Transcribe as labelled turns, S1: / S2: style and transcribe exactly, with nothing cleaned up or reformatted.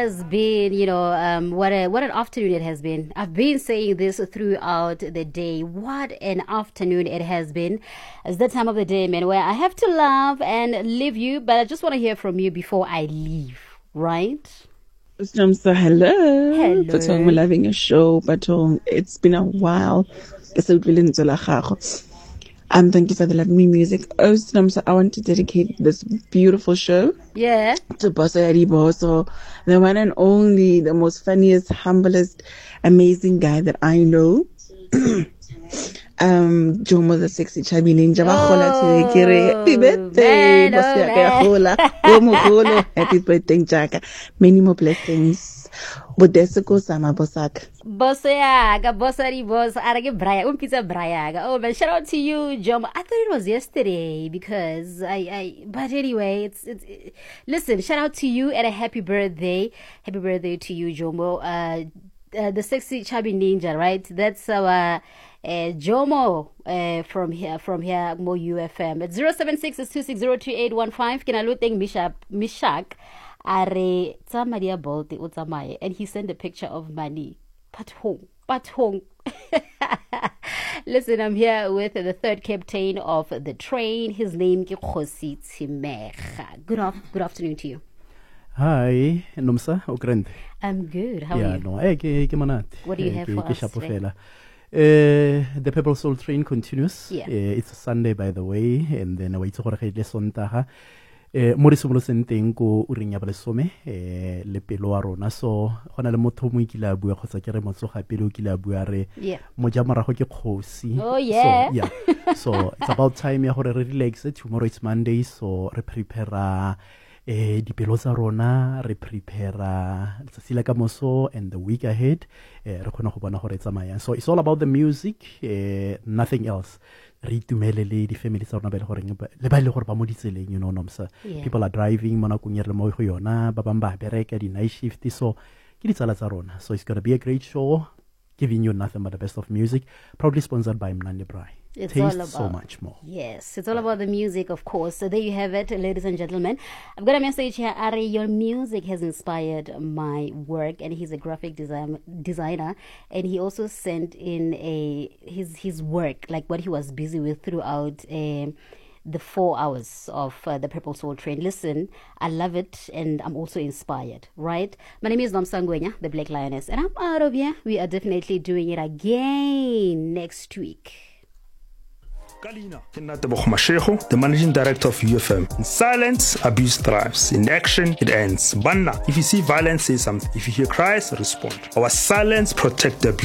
S1: Has been, you know, um, what a what an afternoon it has been. I've been saying this throughout the day. What an afternoon it has been. It's the time of the day, man, where I have to love and leave you, but I just want to hear from you before I leave, right?
S2: So hello.
S1: Hello.
S2: Batong, we're loving your show, Batong. It's been a while. Um, thank you for the lovely music. Oh, so I want to dedicate this beautiful show.
S1: Yeah.
S2: To Boso Yadiboso, the one and only, the most funniest, humblest, amazing guy that I know. um, Jomo the sexy chubby ninja.
S1: Oh,
S2: happy birthday,
S1: man,
S2: oh, man. Happy birthday, Jaka. Many more blessings. Bodesiko sama bosak.
S1: Bosayaga, Bosari Bos, Arage Braya, Umpizza Brayaga. Oh, man, shout out to you, Jom. I thought it was yesterday because I, I, but anyway, it's, it's, it, listen, shout out to you and a happy birthday. Happy birthday to you, Jomo. Uh, uh the sexy chubby ninja, right? That's our, uh, Jomo, uh, from here, from here, Mo U F M. It's zero seven six two six zero two eight one five. Can I look Mishak, Mishak, Are, Tamadia Bolte, Utamaye, and he sent a picture of money. Patong, patong. Listen, I'm here with the third captain of the train. His name is Khosi Timecha. Good off, good afternoon to you.
S3: Hi, Nomsa, Ogrand.
S1: I'm good. How
S3: yeah,
S1: are you?
S3: No, eh, ke, ke manat.
S1: What do you have
S3: ke,
S1: for
S3: ke
S1: us today?
S3: Uh, the Purple Soul train continues.
S1: Yeah.
S3: Uh, it's a Sunday, by the way, and then we itse gore ge le Sontaga. Eh mo re simoloseng teng ko o reng ya balesome eh le pelo wa rona so gona le motho mo ikile a bua khotsa ke re motso ga pele o kile a bua re mo ja morago ke Khosi.
S1: Oh yeah.
S3: So yeah. So it's about time ya gore re relax. Tomorrow it's Monday, so re prepare eh dipelo tsa rona, re prepare letsatsi la kamoso and the week ahead. Eh re khona go bona gore tsamaya. So it's all about the music, eh nothing else. Re itumelele di family tsa rona ba le gore le ba le gore ba mo ditseleng, you know, Nomsa.
S1: Yeah.
S3: People are driving mo nakong ya re mo go yona ba bang ba bereka di night shift, so ke ditsala tsa rona. So it's going to be a great show, giving you nothing but the best of music, proudly sponsored by Mnandi Braai.
S1: It's
S3: Taste
S1: all about,
S3: so much more.
S1: Yes, it's all about the music, of course. So there you have it, ladies and gentlemen. I've got a message here. Ari, your music has inspired my work, and he's a graphic design designer, and he also sent in a his his work, like what he was busy with throughout uh, the four hours of uh, the Purple Soul train. Listen, I love it, and I'm also inspired, right? My name is Nomsa Ngwenya, the Black Lioness, and I'm out of here. We are definitely doing it again next week.
S4: Kalina, the managing director of U F M. In silence, abuse thrives. In action, it ends. Banna, if you see violence, say something. If you hear cries, respond. Our silence protect the abuse.